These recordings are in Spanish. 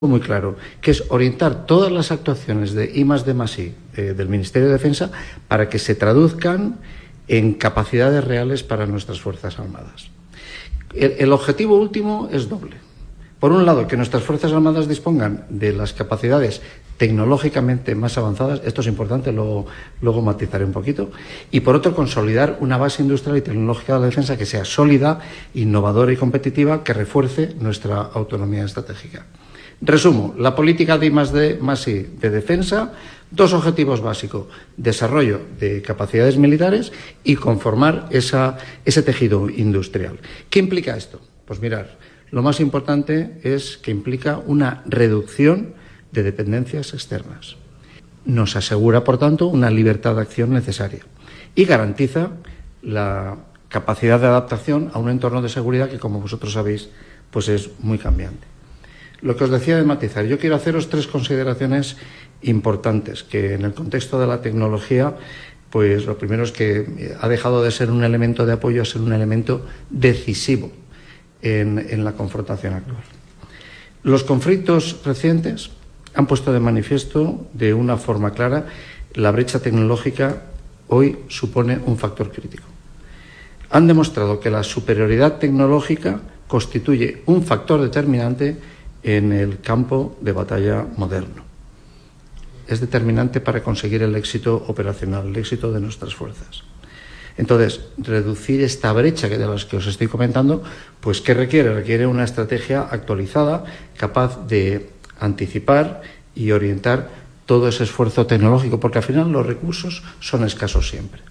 muy claro, que es orientar todas las actuaciones de I+D+I del Ministerio de Defensa para que se traduzcan en capacidades reales para nuestras Fuerzas Armadas. El objetivo último es doble. Por un lado, que nuestras Fuerzas Armadas dispongan de las capacidades tecnológicamente más avanzadas, esto es importante, luego matizaré un poquito, y por otro, consolidar una base industrial y tecnológica de la defensa que sea sólida, innovadora y competitiva, que refuerce nuestra autonomía estratégica. Resumo, la política de I+D+I de defensa, dos objetivos básicos: desarrollo de capacidades militares y conformar ese tejido industrial. ¿Qué implica esto? Pues mirar, lo más importante es que implica una reducción de dependencias externas. Nos asegura, por tanto, una libertad de acción necesaria y garantiza la capacidad de adaptación a un entorno de seguridad que, como vosotros sabéis, pues es muy cambiante. Lo que os decía de matizar, yo quiero haceros tres consideraciones importantes que en el contexto de la tecnología, pues lo primero es que ha dejado de ser un elemento de apoyo a ser un elemento decisivo en la confrontación actual. Los conflictos recientes han puesto de manifiesto de una forma clara la brecha tecnológica hoy supone un factor crítico. Han demostrado que la superioridad tecnológica constituye un factor determinante en el campo de batalla moderno. Es determinante para conseguir el éxito operacional, el éxito de nuestras fuerzas. Entonces, reducir esta brecha de las que os estoy comentando, pues ¿qué requiere? Requiere una estrategia actualizada, capaz de anticipar y orientar todo ese esfuerzo tecnológico, porque al final los recursos son escasos siempre.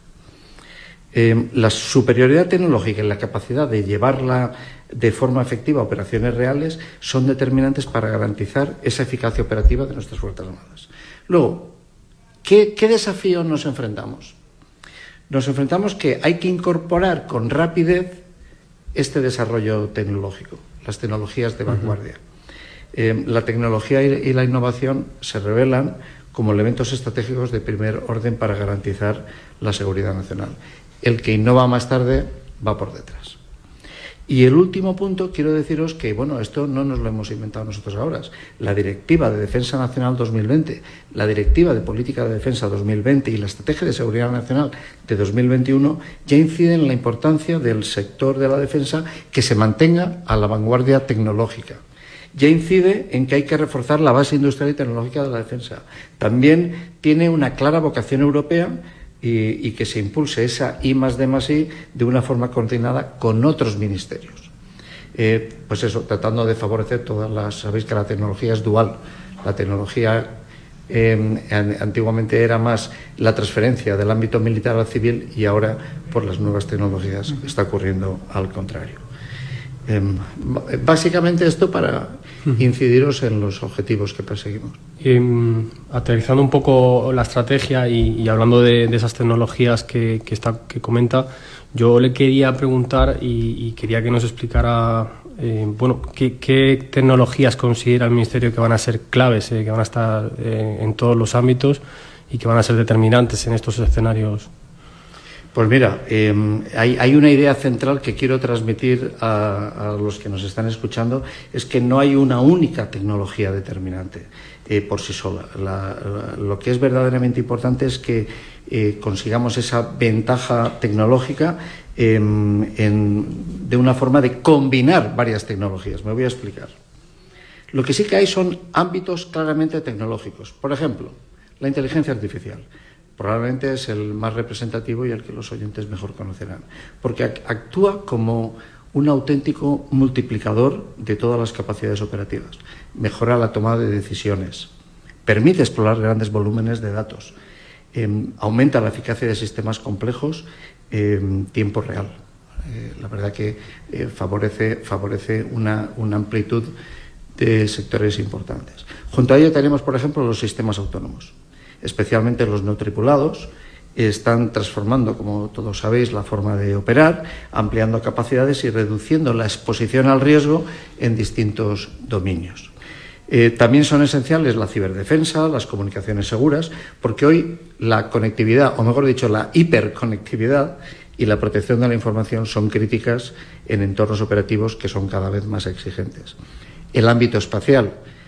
La superioridad tecnológica y la capacidad de llevarla de forma efectiva a operaciones reales son determinantes para garantizar esa eficacia operativa de nuestras Fuerzas Armadas. Luego, ¿qué desafío nos enfrentamos? Nos enfrentamos que hay que incorporar con rapidez este desarrollo tecnológico, las tecnologías de vanguardia. La tecnología y la innovación se revelan como elementos estratégicos de primer orden para garantizar la seguridad nacional. El que innova más tarde va por detrás. Y el último punto, quiero deciros que, bueno, esto no nos lo hemos inventado nosotros ahora. La Directiva de Defensa Nacional 2020, la Directiva de Política de Defensa 2020 y la Estrategia de Seguridad Nacional de 2021 ya inciden en la importancia del sector de la defensa que se mantenga a la vanguardia tecnológica. Ya incide en que hay que reforzar la base industrial y tecnológica de la defensa. También tiene una clara vocación europea y que se impulse esa I+D+I de una forma coordinada con otros ministerios. Pues eso, tratando de favorecer todas las... Sabéis que la tecnología es dual. La tecnología antiguamente era más la transferencia del ámbito militar al civil y ahora, por las nuevas tecnologías, está ocurriendo al contrario. Básicamente esto para incidiros en los objetivos que perseguimos. Aterrizando un poco la estrategia y hablando de esas tecnologías que comenta, yo le quería preguntar y quería que nos explicara qué tecnologías considera el Ministerio que van a ser claves, que van a estar en todos los ámbitos y que van a ser determinantes en estos escenarios. Pues mira, hay una idea central que quiero transmitir a los que nos están escuchando, es que no hay una única tecnología determinante por sí sola. Lo que es verdaderamente importante es que consigamos esa ventaja tecnológica de una forma de combinar varias tecnologías. Me voy a explicar. Lo que sí que hay son ámbitos claramente tecnológicos. Por ejemplo, la inteligencia artificial. Probablemente es el más representativo y el que los oyentes mejor conocerán, porque actúa como un auténtico multiplicador de todas las capacidades operativas. Mejora la toma de decisiones, permite explorar grandes volúmenes de datos, aumenta la eficacia de sistemas complejos en tiempo real. La verdad que favorece una amplitud de sectores importantes. Junto a ello tenemos, por ejemplo, los sistemas autónomos. Especialmente los no tripulados, están transformando, como todos sabéis, la forma de operar, ampliando capacidades y reduciendo la exposición al riesgo en distintos dominios. También son esenciales la ciberdefensa, las comunicaciones seguras, porque hoy la conectividad, o mejor dicho, la hiperconectividad y la protección de la información son críticas en entornos operativos que son cada vez más exigentes. El ámbito espacial